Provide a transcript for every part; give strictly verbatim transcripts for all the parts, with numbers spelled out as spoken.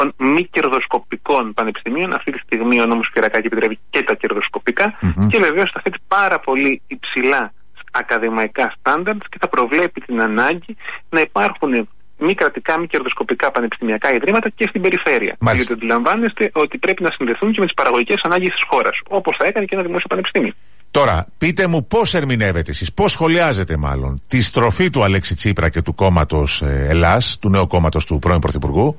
των μη κερδοσκοπικών πανεπιστημίων. Αυτή τη στιγμή ο νόμος Πιερακάκη επιτρέπει και τα κερδοσκοπικά mm-hmm. και βεβαίως θα θέτει πάρα πολύ υψηλά ακαδημαϊκά στάνταρτς και θα προβλέπει την ανάγκη να υπάρχουν μη κρατικά, μη κερδοσκοπικά πανεπιστημιακά ιδρύματα και στην περιφέρεια. Μάλιστα. Γιατί αντιλαμβάνεστε ότι πρέπει να συνδεθούν και με τις παραγωγικές ανάγκες της χώρας, όπως θα έκανε και ένα δημόσιο πανεπιστήμιο. Τώρα, πείτε μου πώς ερμηνεύετε εσείς, πώς σχολιάζετε μάλλον τη στροφή του Αλέξη Τσίπρα και του κόμματος ε, Ελλάς, του νέου κόμματος του πρώην Πρωθυπουργού,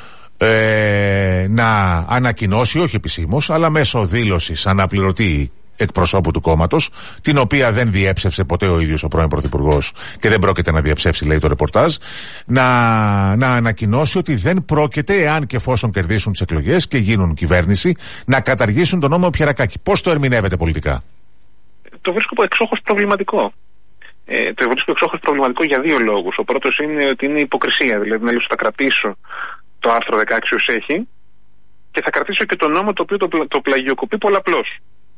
ε, να ανακοινώσει, όχι επισήμως, αλλά μέσω δήλωσης αναπληρωτή εκπροσώπου του κόμματος, την οποία δεν διέψευσε ποτέ ο ίδιος ο πρώην Πρωθυπουργός και δεν πρόκειται να διαψεύσει, λέει το ρεπορτάζ, να, να ανακοινώσει ότι δεν πρόκειται, εάν και εφόσον κερδίσουν τις εκλογές και γίνουν κυβέρνηση, να καταργήσουν τον νόμο Πιερακάκη. Πώς το ερμηνεύετε πολιτικά? Το βρίσκω εξόχως προβληματικό. Ε, το βρίσκω εξόχως προβληματικό για δύο λόγους. Ο πρώτος είναι ότι είναι υποκρισία. Δηλαδή, να λέω θα κρατήσω το άρθρο δεκαέξι ως έχει και θα κρατήσω και το νόμο το οποίο το, το πλαγιοκοπεί πολλαπλώς.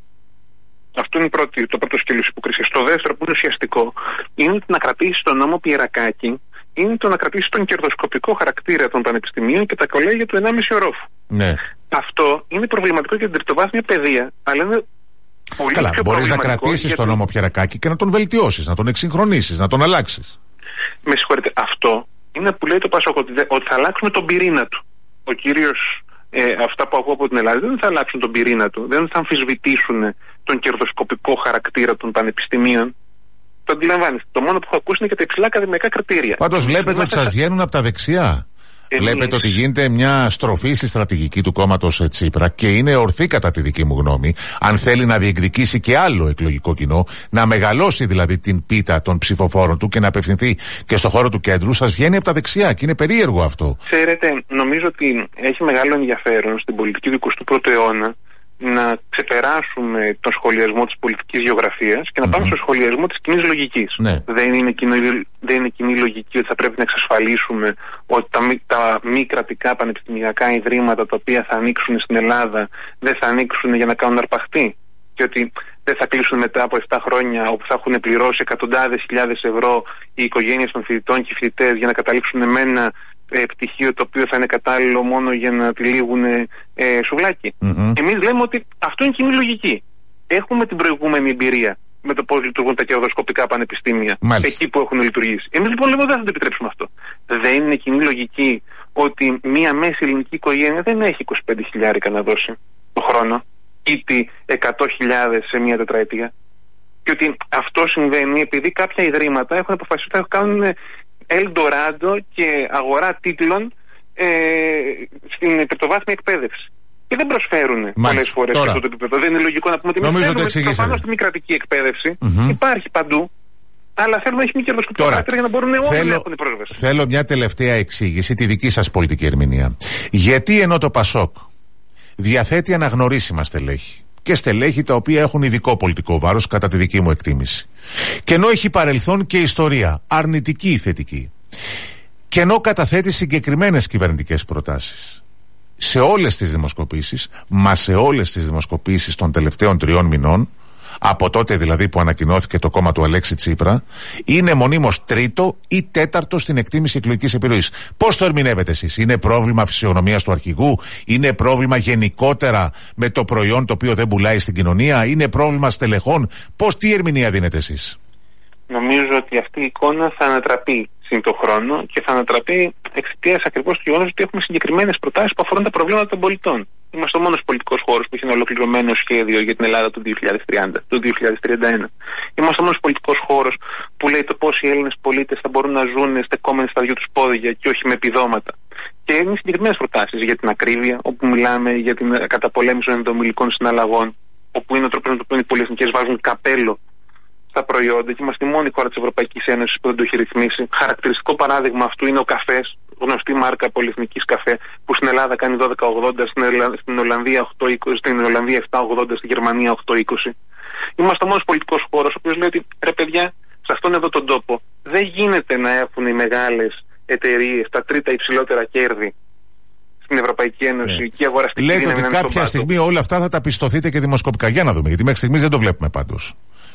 Αυτό είναι πρώτη, το πρώτο σκέλος υποκρισίας. Το δεύτερο, που είναι ουσιαστικό, είναι ότι να κρατήσει τον νόμο Πιερακάκη είναι το να κρατήσει τον κερδοσκοπικό χαρακτήρα των πανεπιστημίων και τα κολέγια του ενάμιση ορόφου. Ναι. Αυτό είναι προβληματικό για την τριτοβάθμια παιδεία, αλλά είναι πολύ Καλά, πιο μπορείς να κρατήσεις γιατί... τον νόμο Πιερακάκη και να τον βελτιώσεις, να τον εξυγχρονίσεις, να τον αλλάξεις. Με συγχωρείτε, αυτό είναι που λέει το Πασόκ, ότι, ότι θα αλλάξουμε τον πυρήνα του. Ο κύριος, ε, αυτά που ακούω από την Ελλάδα δεν θα αλλάξουν τον πυρήνα του, δεν θα αμφισβητήσουν τον κερδοσκοπικό χαρακτήρα των πανεπιστημίων. Το αντιλαμβάνεστε. Το μόνο που έχω ακούσει είναι και τα υψηλά ακαδημαϊκά κριτήρια. Πάντως βλέπετε ότι σας βγαίνουν από τα δεξιά. Εμείς. Βλέπετε ότι γίνεται μια στροφή στη στρατηγική του κόμματος Τσίπρα και είναι ορθή κατά τη δική μου γνώμη, αν θέλει να διεκδικήσει και άλλο εκλογικό κοινό, να μεγαλώσει δηλαδή την πίτα των ψηφοφόρων του και να απευθυνθεί και στο χώρο του κέντρου, σας βγαίνει από τα δεξιά και είναι περίεργο αυτό. Ξέρετε, νομίζω ότι έχει μεγάλο ενδιαφέρον στην πολιτική του εικοστού πρώτου αιώνα να ξεπεράσουμε τον σχολιασμό της πολιτικής γεωγραφίας και να mm-hmm. πάμε στο σχολιασμό της κοινής λογικής. Ναι. Δεν είναι κοινή, δεν είναι κοινή λογική ότι θα πρέπει να εξασφαλίσουμε ότι τα μη, τα μη κρατικά πανεπιστημιακά ιδρύματα τα οποία θα ανοίξουν στην Ελλάδα δεν θα ανοίξουν για να κάνουν αρπαχτή και ότι δεν θα κλείσουν μετά από επτά χρόνια όπου θα έχουν πληρώσει εκατοντάδες χιλιάδες ευρώ οι οικογένειες των φοιτητών και οι φοιτητές για να καταλήξουν με ένα Ε, πτυχίο το οποίο θα είναι κατάλληλο μόνο για να τυλίγουν ε, σουβλάκι. Mm-hmm. Εμείς λέμε ότι αυτό είναι κοινή λογική. Έχουμε την προηγούμενη εμπειρία με το πώς λειτουργούν τα κερδοσκοπικά πανεπιστήμια. Μάλιστα. Εκεί που έχουν λειτουργήσει. Εμείς λοιπόν λέμε ότι δεν θα το επιτρέψουμε αυτό. Δεν είναι κοινή λογική ότι μία μέση ελληνική οικογένεια δεν έχει είκοσι πέντε χιλιάρικα να δώσει το χρόνο, είτε εκατό χιλιάδες σε μία τετραετία. Και ότι αυτό συμβαίνει επειδή κάποια ιδρύματα έχουν αποφασίσει ότι θα κάνουν Ελντοράντο και αγορά τίτλων ε, στην τριτοβάθμια εκπαίδευση. Και δεν προσφέρουν πολλές φορές σε αυτό το επίπεδο. Δεν είναι λογικό να πούμε ότι εμείς θέλουμε πάνω στη μη κρατική εκπαίδευση. Mm-hmm. Υπάρχει παντού. Αλλά θέλουμε να έχει μη κερδοσκοπικό χαρακτήρα για να μπορούν όλοι να έχουν πρόσβαση. Θέλω μια τελευταία εξήγηση, τη δική σας πολιτική ερμηνεία. Γιατί ενώ το Πασόκ διαθέτει αναγνωρίσιμα στελέχη και στελέχη τα οποία έχουν ειδικό πολιτικό βάρος κατά τη δική μου εκτίμηση, και ενώ έχει παρελθόν και ιστορία, αρνητική ή θετική, και ενώ καταθέτει συγκεκριμένες κυβερνητικές προτάσεις σε όλες τις δημοσκοπήσεις, μα σε όλες τις δημοσκοπήσεις των τελευταίων τριών μηνών, από τότε δηλαδή που ανακοινώθηκε το κόμμα του Αλέξη Τσίπρα, είναι μονίμως τρίτο ή τέταρτο στην εκτίμηση εκλογικής επιρροής. Πώς το ερμηνεύετε εσείς? Είναι πρόβλημα φυσιογνωμίας του αρχηγού? Είναι πρόβλημα γενικότερα με το προϊόν το οποίο δεν πουλάει στην κοινωνία? Είναι πρόβλημα στελεχών? Πώς, τι ερμηνεία δίνετε εσείς? Νομίζω ότι αυτή η εικόνα θα ανατραπεί συν το χρόνο και θα ανατραπεί εξαιτίας ακριβώς του γεγονός ότι έχουμε συγκεκριμένες προτάσεις που αφορούν τα προβλήματα των πολιτών. Είμαστε ο μόνος πολιτικός χώρος που έχει ένα ολοκληρωμένο σχέδιο για την Ελλάδα του δύο χιλιάδες τριάντα, του δύο χιλιάδες τριάντα ένα. Είμαστε ο μόνος πολιτικός χώρος που λέει το πώς οι Έλληνες πολίτες θα μπορούν να ζουν στεκόμενοι στα δυο τους πόδια και όχι με επιδόματα. Και είναι συγκεκριμένες προτάσεις για την ακρίβεια, όπου μιλάμε για την καταπολέμηση των ενδομηλικών συναλλαγών, όπου είναι ο τρόπος με τον οποίο οι πολυεθνικές βάζουν καπέλο στα προϊόντα και είμαστε η μόνη χώρα της Ευρωπαϊκής Ένωσης που δεν το έχει ρυθμίσει. Χαρακτηριστικό παράδειγμα αυτού είναι ο καφές, γνωστή μάρκα πολυεθνικής καφέ, που στην Ελλάδα κάνει δώδεκα ογδόντα, στην Ολλανδία οκτώ είκοσι, στην Ολλανδία επτά ογδόντα, στη Γερμανία οκτώ είκοσι. Είμαστε ο μόνος πολιτικός χώρος ο οποίος λέει ότι ρε παιδιά, σε αυτόν εδώ τον τόπο δεν γίνεται να έχουν οι μεγάλες εταιρείες τα τρίτα υψηλότερα κέρδη στην Ευρωπαϊκή Ένωση ναι. και η αγοραστική δύναμη. Λέτε ότι κάποια στιγμή όλα αυτά θα τα πιστωθείτε και δημοσκοπικά. Για να δούμε, γιατί μέχρι στιγμής δεν το βλέπουμε πάντως.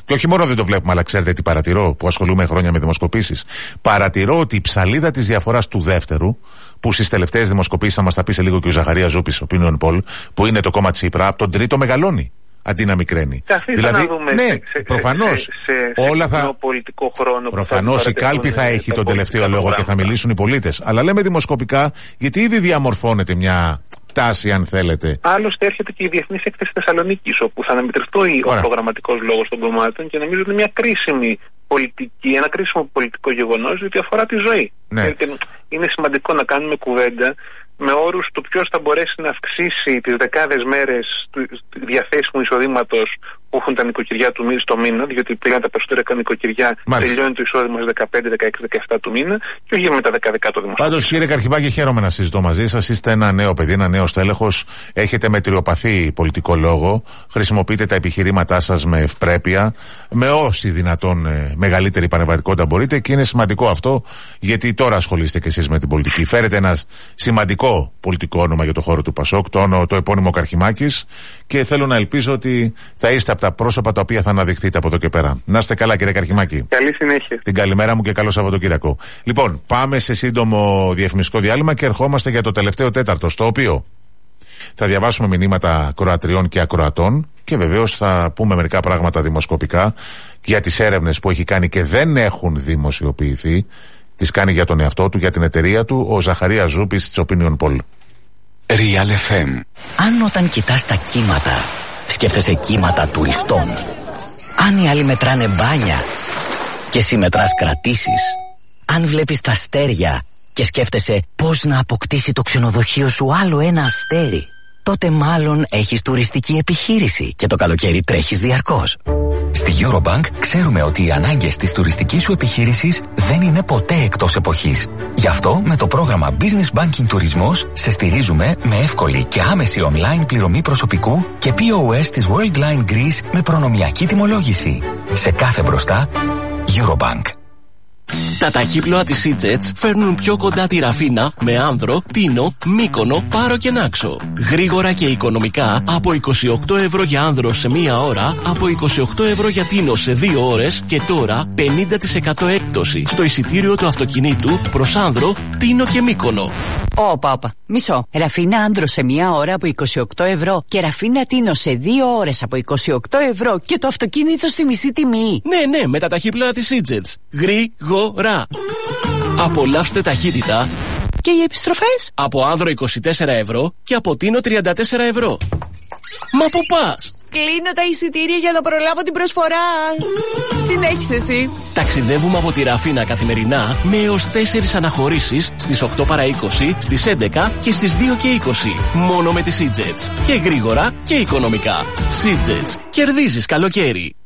Και όχι μόνο δεν το βλέπουμε, αλλά ξέρετε τι παρατηρώ, που ασχολούμαι χρόνια με δημοσκοπήσεις. Παρατηρώ ότι η ψαλίδα της διαφοράς του δεύτερου, που στις τελευταίες δημοσκοπήσεις θα μας τα πει σε λίγο και ο Ζαχαρίας Ζούπης, ο Opinion Poll, που είναι το κόμμα Τσίπρα, από τον τρίτο μεγαλώνει. Αντί να μικραίνει. Δηλαδή, να δούμε ναι, σε, προφανώς. Σε, σε, όλα σε θα. πολιτικό χρόνο. Προφανώς η κάλπη θα έχει τον τελευταίο λόγο και θα μιλήσουν οι πολίτες. Αλλά λέμε δημοσκοπικά, γιατί ήδη διαμορφώνεται μια τάση, αν θέλετε. Άλλωστε, έρχεται και η Διεθνής Έκθεση Θεσσαλονίκης, όπου θα αναμετρηθεί ο προγραμματικός λόγος των κομμάτων και νομίζω ότι είναι μια κρίσιμη πολιτική, ένα κρίσιμο πολιτικό γεγονός, διότι αφορά τη ζωή. Ναι. Είναι σημαντικό να κάνουμε κουβέντα με όρους του ποιος θα μπορέσει να αυξήσει τις δεκάδες μέρες του διαθέσιμου εισοδήματος που έχουν τα νοικοκυριά του στο μήνα, διότι πλέον τα περισσότερα νοικοκυριά τελειώνει το εισόδημα στις δεκαπέντε, δεκαέξι, δεκαεπτά του μήνα και όχι με τα δέκα δέκα το δημοσιογραφικό. Πάντως, κύριε Καρχιμπάκη, χαίρομαι να συζητώ μαζί σας. Είστε ένα νέο παιδί, ένα νέο στέλεχος. Έχετε μετριοπαθή πολιτικό λόγο. Χρησιμοποιείτε τα επιχειρήματά σας με ευπρέπεια, με όση δυνατόν ε, μεγαλύτερη πανεπιστημιακότητα μπορείτε και είναι σημαντικό αυτό, γιατί τώρα ασχολείστε κι εσείς με την πολιτική. Φέρετε ένα σημαντικό πολιτικό όνομα για το χώρο του Πασόκ, το, το επώνυμο Καρχιμάκης, και θέλω να ελπίζω ότι θα είστε από τα πρόσωπα τα οποία θα αναδειχθείτε από εδώ και πέρα. Να είστε καλά, κύριε Καρχιμάκη. Καλή συνέχεια. Την καλημέρα μου και καλό Σαββατοκύριακο. Λοιπόν, πάμε σε σύντομο διαφημιστικό διάλειμμα και ερχόμαστε για το τελευταίο τέταρτο, στο οποίο θα διαβάσουμε μηνύματα ακροατριών και ακροατών και βεβαίως θα πούμε μερικά πράγματα δημοσκοπικά για τις έρευνες που έχει κάνει και δεν έχουν δημοσιοποιηθεί. Τις κάνει για τον εαυτό του, για την εταιρεία του, ο Ζαχαρίας Ζούπης της Opinion Poll. Real εφ εμ. Αν όταν κοιτάς τα κύματα σκέφτεσαι κύματα τουριστών, αν οι άλλοι μετράνε μπάνια και εσύ μετράς κρατήσεις, αν βλέπεις τα αστέρια και σκέφτεσαι πώς να αποκτήσει το ξενοδοχείο σου άλλο ένα αστέρι, τότε μάλλον έχεις τουριστική επιχείρηση και το καλοκαίρι τρέχεις διαρκώς. Στη Eurobank ξέρουμε ότι οι ανάγκες της τουριστικής σου επιχείρησης δεν είναι ποτέ εκτός εποχής. Γι' αυτό με το πρόγραμμα Business Banking Τουρισμός σε στηρίζουμε με εύκολη και άμεση online πληρωμή προσωπικού και πι ο ες της Worldline Greece με προνομιακή τιμολόγηση. Σε κάθε μπροστά, Eurobank. Τα ταχύπλοα της Seajets φέρνουν πιο κοντά τη Ραφίνα με Άνδρο, Τίνο, Μύκονο, Πάρο και Νάξο. Γρήγορα και οικονομικά από είκοσι οκτώ ευρώ για Άνδρο σε μία ώρα, από είκοσι οκτώ ευρώ για Τίνο σε δύο ώρες και τώρα πενήντα τοις εκατό έκπτωση στο εισιτήριο του αυτοκινήτου προς Άνδρο, Τίνο και Μύκονο. Όπα, όπα. Μισό. Ραφίνα Άνδρο σε μία ώρα από είκοσι οκτώ ευρώ και Ραφίνα Τίνο σε δύο ώρες από είκοσι οκτώ ευρώ και το αυτοκίνητο στη μισή τιμή. Ναι, ναι, με τα ταχύπλοα της Seajets. Γρήγορα. Απολαύστε ταχύτητα. Και οι επιστροφές? Από Άνδρο είκοσι τέσσερα ευρώ και από Τίνο τριάντα τέσσερα ευρώ. Μα πού πας? Κλείνω τα εισιτήρια για να προλάβω την προσφορά. Συνέχισε εσύ. Ταξιδεύουμε από τη Ραφίνα καθημερινά με έως τέσσερις αναχωρήσεις στις οκτώ παρά είκοσι, στις έντεκα και στις δύο και είκοσι. Μόνο με τη Seajets. Και γρήγορα και οικονομικά. Seajets. Κερδίζεις καλοκαίρι.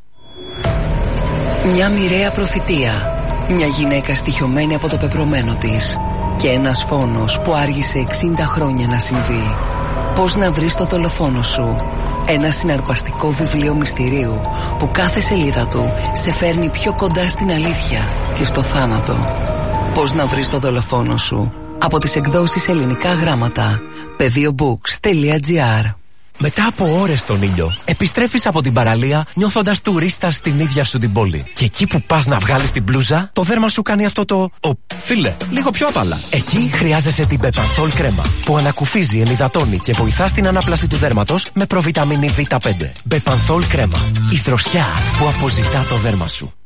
Μια μοιραία προφητεία. Μια γυναίκα στοιχειωμένη από το πεπρωμένο της. Και ένας φόνος που άργησε εξήντα χρόνια να συμβεί. Πώς να βρεις το δολοφόνο σου. Ένα συναρπαστικό βιβλίο μυστηρίου που κάθε σελίδα του σε φέρνει πιο κοντά στην αλήθεια και στο θάνατο. Πώς να βρεις το δολοφόνο σου. Από τις εκδόσεις Ελληνικά Γράμματα. πεδίο μπουκς τελεία τζι άρ. Μετά από ώρες στον ήλιο, επιστρέφεις από την παραλία νιώθοντας τουρίστας στην ίδια σου την πόλη. Και εκεί που πας να βγάλεις την μπλούζα, το δέρμα σου κάνει αυτό το... Ο, φίλε, λίγο πιο άβαλα. Εκεί χρειάζεσαι την Bepanthol κρέμα, που ανακουφίζει, ενυδατώνει και βοηθά στην ανάπλαση του δέρματος με προβιταμίνη βι πέντε. Bepanthol κρέμα, η δροσιά που αποζητά το δέρμα σου.